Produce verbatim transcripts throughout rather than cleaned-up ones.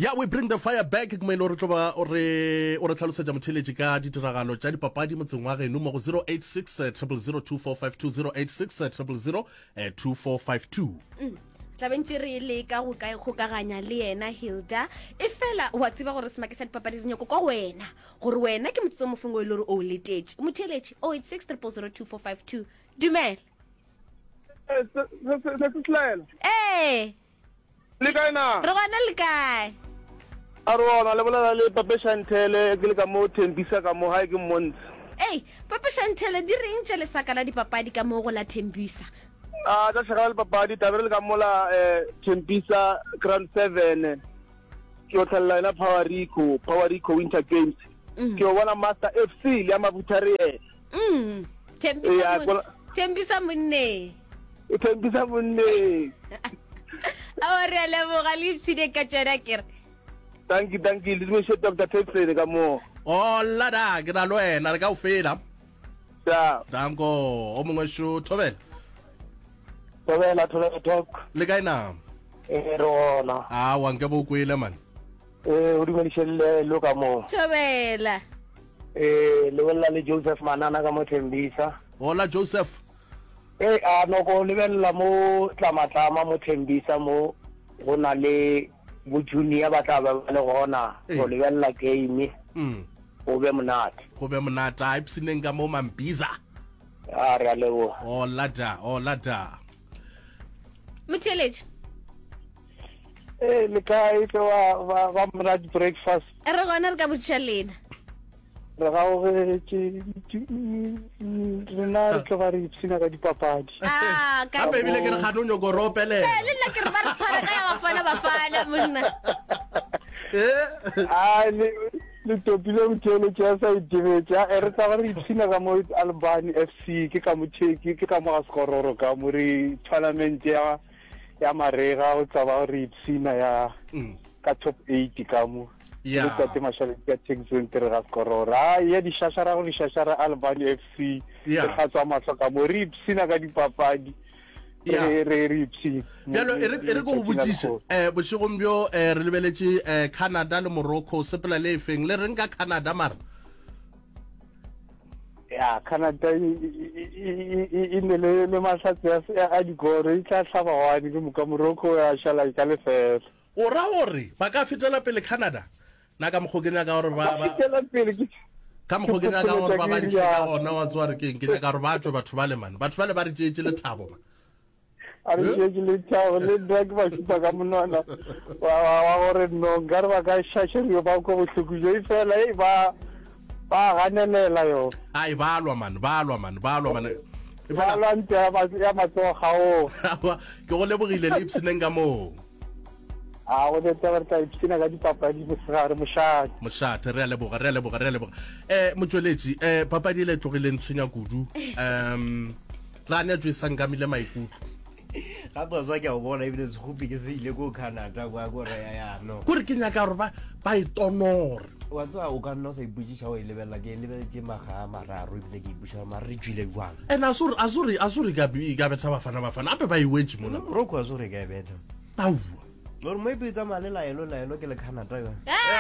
Yeah, we bring the fire back. Ke mo ile re tloba o re o re tlhalosetsa motheletsi ka ditiragalo tsa dipapadi motseng wa reno mo zero eight six zero zero two four five two zero eight six zero zero two four five two. Tlabentse re le ka go ka ikgokaganya le yena Hilda e fela wa tseba gore semake sa dipapadi di nyoko kwa wena gore wena ke motse mo fungo ile re o letetse motheletsi zero eight six zero zero two four five two dumela eh se se slela eh le kae na re gona le kae a rona le bolela le Papa Chantel ke le ka mo Thembisa ka mo hae ke monts eh Papa Chantel di reng tshele saka la dipapadi ka mo go la Thembisa ah da shaka le papadi tabere le ka mola eh Thembisa Grand seven ke o tlalla ina Power Rico Power Rico Winter Games ke o bona Master F C le Mabutare mm Thembisa Thembisa monne Thembisa monne Ahora le boga le tsine ka tsena kere. Thank you, thank you. Let me set up the tape play ka mo. Oh la da ke ra lo ena re ka o fela. Ja. Danko o mongwe sho thobela. Thobela thobela talk. Le kae na? Eh rona. Ah wa nke bo kwele man. Eh o di menishele lo ka mo. Thobela. Eh le wela le Joseph Manana ka mo Thembisa. Hola Joseph. Eh a no go lebella mo tlamatlama mo Thembisa mo go na le bo junior ba tla ba le gona go lebella game mm o be monate go be monate a ipsineng ka mo Mambiza a re a lebo oh lada oh lada Motheletsi eh le kae ke wa wa mrad breakfast re gona re ka botšhalena re ga o re ke rena re tloga re ipsina ka dipapadi ah ka be bile ke re gano nyoko ropele eh le nna ke re ba re tshwara ka ya bafana bafana monna eh ah le le topile mthele tsa sa idibetsa e re tsa re ipsina ka mo Albani F C ke ka motheki ke ka mo skororo ka mo re tournament ya ya marega o tsa ba re ipsina ya ka top eight ka mo ya ka te mashale ka Texan tere ga skorora ya di shashara go di shashara Albani F C ya ga tswa matlo ka mo re ipsina ka dipapadi re re re ipsi bjalo e re e re go botsise eh botshegombyo eh re lebeletse eh Canada le Morocco sepela le efeng le reng ka Canada mar ya Canada in le le masatse a di gore e tla tlhaba wani ke mo ka Morocco ya shala ka le fela o ra gore ba ka fetela pele Canada na ka mogokenya ka gore ba ba fetela pele ke ka mogokenya ka gore ba ba ntsheka ona wa tswa re ke ke ka gore ba tšwa batho ba le man batho ba le ba re tšetse le thabo man a re tšetse le thabo le drag ba tšwa ka monwana wa wa gore no gar ba ka shasheriyo ba ko bohlokuje e fela e ba ba ganelela yo ai ba lwa man ba lwa man ba lwa man e ba lwante ya matsoga o ke go lebogile le ipsineng ka mo a go tsa ba tsa ipsina ka dipapadi mo segare moshate moshate re a leboga re a leboga re a leboga eh motsweletsi eh papadi le tlogileng tshwenya kudu um la ne tswe sangamile maikutlo ga ba tswa ke a bona ebile se go pike se ile go Canada kwa go re ya ya no gore ke nyaka gore ba ba itonore wa tswa o ka nna se iputsha o ilebella ke lebeletse maga mararo ebile ke iputsha ma re jile jwang ena azuri azuri azuri ka bi ka betsa bafana bafana ape ba iwetsi mona Morocco azuri ka beta au lor mo ipitsa malela elo la elo ke le Canada yo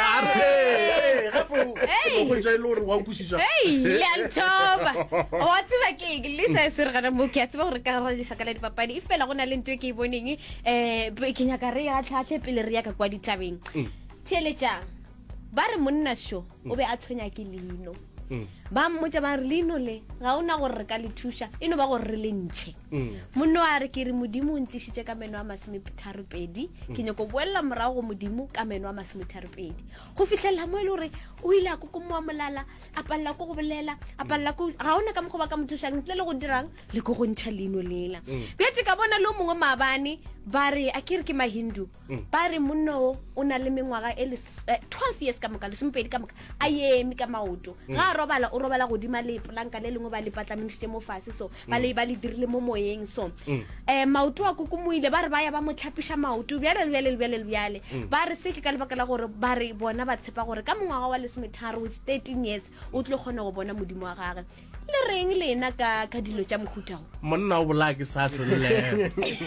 eh gapo go ja ile gore wa ukusisa hey ya nthoba o tseba ke le sa se re gana mo ke a tseba gore ka ra di sakala dipapadi e fela go na le ntwe ke e boneng eh ke nyaka re ya tlhatlhe pele re ya ka kwa ditabeng tsheletsa ba re monna sho o be a tshwenya ke lino ba mmotsa ba re lino le ga ona gore re ka le thusha eno ba gore re le ntšhe monno a re ke re modimo o ntlisitse ka meno a masometharo-pedi ke nyako boelela morago go modimo ka meno a masometharo-pedi go fitlhelela mo e le gore o ile a koko mo a molala a palela ko go bolela a palela ko ga ona ka mo go ba ka mothušang ntle le go dirang le ko go ntšha leno lela bjetse ka bona le o mongwe maabane ba re a ke re ke mahindu ba re monno o na le mengwaga e le twelve years ka moka lesomepedi ka moka a eme ka maoto ga a robala o robala godima le planka le lengwe ba le patlameditse mo fase so ba le ba le dirile mo moyeng so eh maoto a kukumoile ba re ba ya ba mo tlhapiša maoto bjale bjale bjale bjale ba re se ke ka lebaka la gore ba re bona ba tshepa gore ka mongwaga wa lesometharo with thirteen years o tle kgona go bona modimo wa gagwe le reng lena ka ka dilo tša mohuta o monna o bola ke sa se le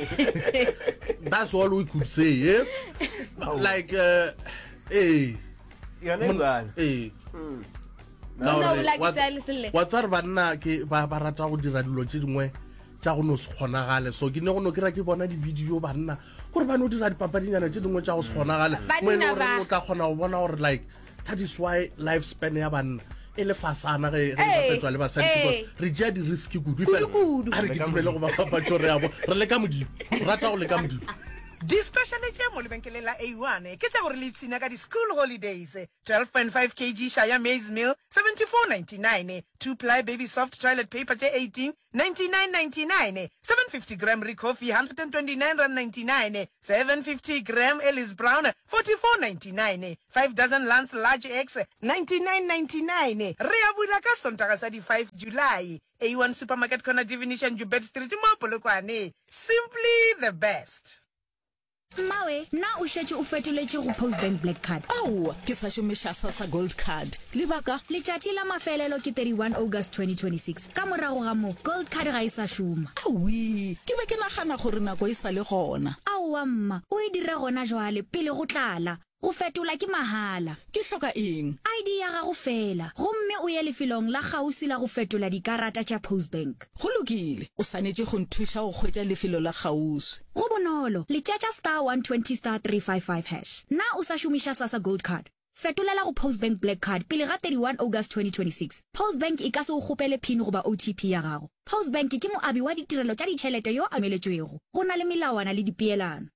that's all we could say eh? like uh, hey yona ibana eh Monna o bola ke sa le sele wa tsara banna ke ba ba rata go dira dilo tše dingwe tša go no se kgonagale so ke ne go no kira ke bona di video banna gore ba no dira dipapadinyana tše dingwe tša go se kgonagale mo e leng gore o tla kgona go bona gore like that is why lifespan ya banna e le fasana ge ge ba fetwa le basadi because re ja di risky kudu fela a re ke tsebele go ba papatso re abo re le ka modimo rata go le ka modimo di special tše mo lebenkele la A one ke tša gore le ipsina ka di school holidays twelve point five kilograms shaya maize meal seventy-four ninety-nine two ply baby soft toilet paper tše eighteen ninety-nine ninety-nine seven hundred fifty gram Rick coffee one hundred twenty-nine ninety-nine seven hundred fifty gram Ellis Brown forty-four ninety-nine five dozen Lance large eggs ninety-nine ninety-nine re a bula ka sontaga sa di five July A one supermarket corner definition Jubet Street mo Polokwane simply the best. Mawe, na o šetše o fetoletše go Postbank Black Card. Au, ke sa šomiša SASSA Gold Card. Lebaka? Letšatši la mafelelo ke thirty-one August twenty twenty-six. Ka morago ga mo, Gold Card ga e sa šoma. Aui, ke be ke nagana gore nako e sa le gona. Aowa mma, o e dire gona jwale pele go tlala. Go fetola ke mahala. Ke hloka eng? I D ya gago fela. Gomme o ye lefelong la gausi la go fetola dikarata tša Postbank. Go lokile, o swanetše go nthuša go hwetša lefelo la gausi. Go bonolo, letšatša star one twenty star three five five hash. Na o sa šomiša SASSA Gold Card. Fetolela go Postbank Black Card pele ga thirty-one August twenty twenty-six. Postbank e ka se go kgopele pin goba O T P ya gago. Postbank ke moabi wa ditirelo tša ditšhelete yo a ameletšwego. Go na le melawana le dipeelano.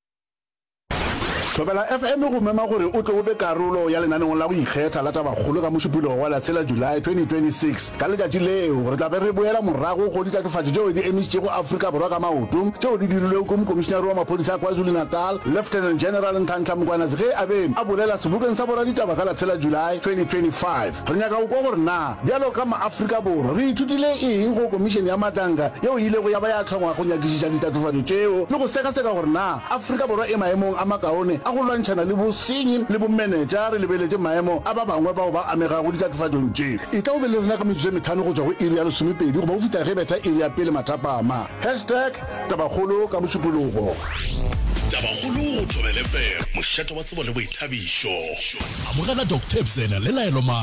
Tlhobela F M go mema gore o tle o be karolo ya lenaneng la go ikgetha la tabagolo ka mošupologo wa latshela July twenty twenty-six ka letšatši leo re tla be re boela morago go ditatofatšo tšeo di emišitšego Afrika Borwa ka maoto tšeo di dirilwego ke mokomišenare wa maphodisa a KwaZulu Natal Lieutenant General Nhlanhla Mkhwanazi ge a be a bolela sebokeng sa boraditaba ka latshela July twenty twenty-five re nyaka go kwa gore na bjalo ka maAfrika Borwa re ithutile eng go komišene ya matlanka yeo ile go ya ba ya tlhongwa go nyakišiša ditatofatšo tšeo le go sekaseka gore na Afrika Borwa e maemong a makaone a go lwantšhana le bosenyi le bomenetša re lebeletše maemo a ba bangwe bao ba amegago ditatofatšong tše e tla o be le rena ka metsotso e methano go tšwa go iri ya lesomepedi goba go fita ge betha iri ya pele mathapama hashtag tabagolo ka mošupologo tabagolo go thobele F M mošato wa tsebo le boithabišo amogela Dr Ebzena le laelo ma